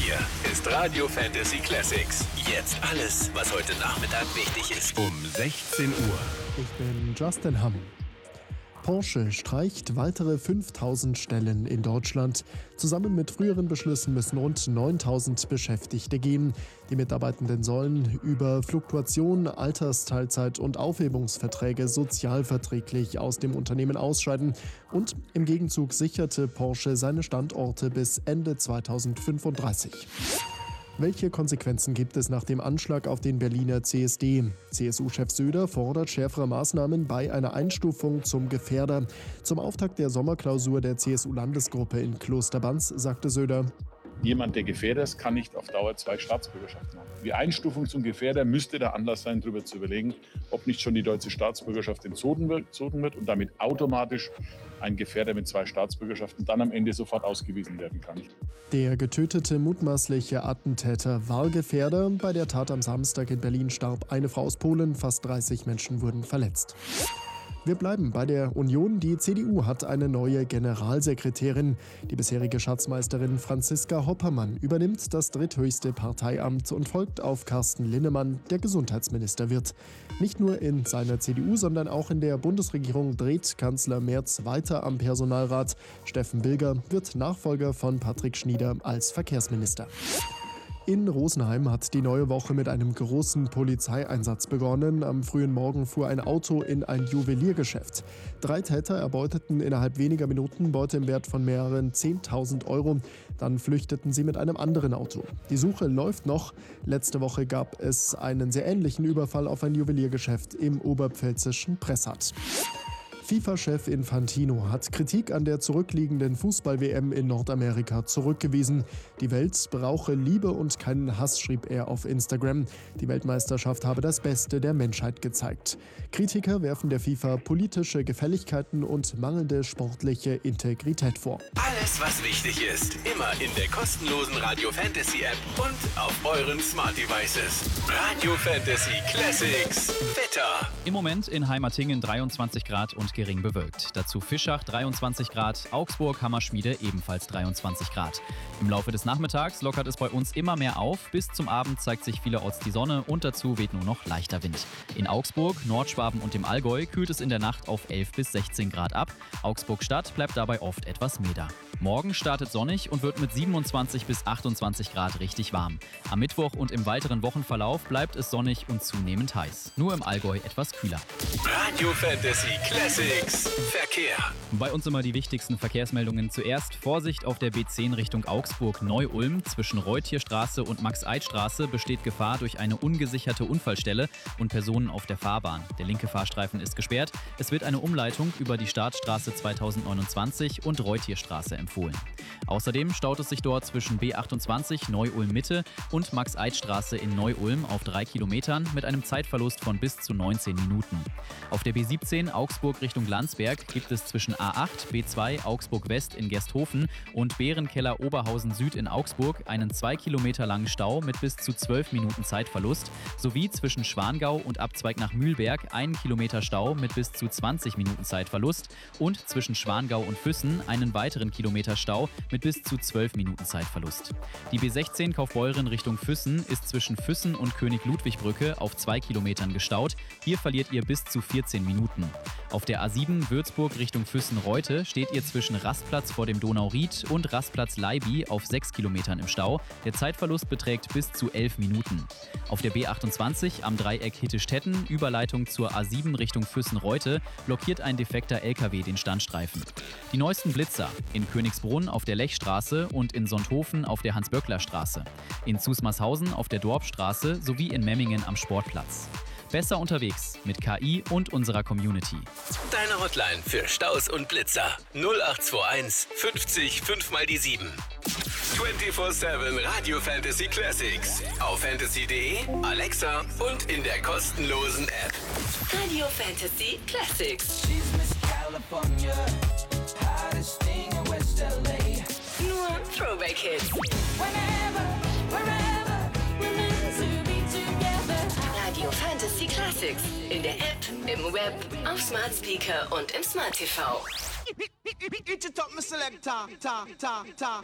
Hier ist Radio Fantasy Classics. Jetzt alles, was heute Nachmittag wichtig ist. Um 16 Uhr. Ich bin Justin Hamm. Porsche streicht weitere 5.000 Stellen in Deutschland. Zusammen mit früheren Beschlüssen müssen rund 9.000 Beschäftigte gehen. Die Mitarbeitenden sollen über Fluktuation, Altersteilzeit und Aufhebungsverträge sozialverträglich aus dem Unternehmen ausscheiden. Und im Gegenzug sicherte Porsche seine Standorte bis Ende 2035. Welche Konsequenzen gibt es nach dem Anschlag auf den Berliner CSD? CSU-Chef Söder fordert schärfere Maßnahmen bei einer Einstufung zum Gefährder. Zum Auftakt der Sommerklausur der CSU-Landesgruppe in Klosterbanz sagte Söder: Jemand, der Gefährder ist, kann nicht auf Dauer 2 Staatsbürgerschaften haben. Die Einstufung zum Gefährder müsste der Anlass sein, darüber zu überlegen, ob nicht schon die deutsche Staatsbürgerschaft entzogen wird und damit automatisch ein Gefährder mit 2 Staatsbürgerschaften dann am Ende sofort ausgewiesen werden kann. Der getötete mutmaßliche Attentäter war Gefährder. Bei der Tat am Samstag in Berlin starb eine Frau aus Polen, fast 30 Menschen wurden verletzt. Wir bleiben bei der Union. Die CDU hat eine neue Generalsekretärin. Die bisherige Schatzmeisterin Franziska Hoppermann übernimmt das dritthöchste Parteiamt und folgt auf Carsten Linnemann, der Gesundheitsminister wird. Nicht nur in seiner CDU, sondern auch in der Bundesregierung dreht Kanzler Merz weiter am Personalrat. Steffen Bilger wird Nachfolger von Patrick Schnieder als Verkehrsminister. In Rosenheim hat die neue Woche mit einem großen Polizeieinsatz begonnen. Am frühen Morgen fuhr ein Auto in ein Juweliergeschäft. 3 Täter erbeuteten innerhalb weniger Minuten Beute im Wert von mehreren 10.000 Euro. Dann flüchteten sie mit einem anderen Auto. Die Suche läuft noch. Letzte Woche gab es einen sehr ähnlichen Überfall auf ein Juweliergeschäft im oberpfälzischen Pressat. FIFA-Chef Infantino hat Kritik an der zurückliegenden Fußball-WM in Nordamerika zurückgewiesen. Die Welt brauche Liebe und keinen Hass, schrieb er auf Instagram. Die Weltmeisterschaft habe das Beste der Menschheit gezeigt. Kritiker werfen der FIFA politische Gefälligkeiten und mangelnde sportliche Integrität vor. Alles, was wichtig ist, immer in der kostenlosen Radio Fantasy App und auf euren Smart Devices. Radio Fantasy Classics. Wetter. Im Moment in Heimatingen 23 Grad und gering bewölkt. Dazu Fischach 23 Grad, Augsburg, Hammerschmiede ebenfalls 23 Grad. Im Laufe des Nachmittags lockert es bei uns immer mehr auf. Bis zum Abend zeigt sich vielerorts die Sonne und dazu weht nur noch leichter Wind. In Augsburg, Nordschwaben und dem Allgäu kühlt es in der Nacht auf 11 bis 16 Grad ab. Augsburg Stadt bleibt dabei oft etwas milder. Morgen startet sonnig und wird mit 27 bis 28 Grad richtig warm. Am Mittwoch und im weiteren Wochenverlauf bleibt es sonnig und zunehmend heiß. Nur im Allgäu etwas kühler. Radio Fantasy Classics. Verkehr. Bei uns immer die wichtigsten Verkehrsmeldungen. Zuerst Vorsicht auf der B10 Richtung Augsburg-Neu-Ulm. Zwischen Reutierstraße und Max-Eid-Straße besteht Gefahr durch eine ungesicherte Unfallstelle und Personen auf der Fahrbahn. Der linke Fahrstreifen ist gesperrt. Es wird eine Umleitung über die Startstraße 2029 und Reutierstraße empfohlen. Außerdem staut es sich dort zwischen B28 Neu-Ulm-Mitte und Max-Eid-Straße in Neu-Ulm auf 3 Kilometern mit einem Zeitverlust von bis zu 19 Minuten. Auf der B17 Augsburg Richtung Landsberg gibt es zwischen A8, B2 Augsburg West in Gersthofen und Bärenkeller Oberhausen Süd in Augsburg einen 2 Kilometer langen Stau mit bis zu 12 Minuten Zeitverlust sowie zwischen Schwangau und Abzweig nach Mühlberg 1 Kilometer Stau mit bis zu 20 Minuten Zeitverlust und zwischen Schwangau und Füssen einen weiteren Kilometer Stau mit bis zu 12 Minuten Zeitverlust. Die B16 Kaufbeuren Richtung Füssen ist zwischen Füssen und König-Ludwig-Brücke auf 2 Kilometern gestaut. Hier verliert ihr bis zu 14 Minuten. Auf der A7 Würzburg Richtung Füssen-Reute steht ihr zwischen Rastplatz vor dem Donauried und Rastplatz Leiby auf 6 Kilometern im Stau. Der Zeitverlust beträgt bis zu 11 Minuten. Auf der B28 am Dreieck Hittestetten, Überleitung zur A7 Richtung Füssen-Reute, blockiert ein defekter LKW den Standstreifen. Die neuesten Blitzer in Königsbrunn auf der Lechstraße und in Sonthofen auf der Hans-Böckler-Straße, in Zusmarshausen auf der Dorpstraße sowie in Memmingen am Sportplatz. Besser unterwegs mit KI und unserer Community. Deine Hotline für Staus und Blitzer 0821 50 5 mal die 7. 24/7 Radio Fantasy Classics auf fantasy.de, Alexa und in der kostenlosen App. Radio Fantasy Classics. Nur Throwback Hits. Radio Fantasy Classics. In der App, im Web, auf Smart Speaker und im Smart TV.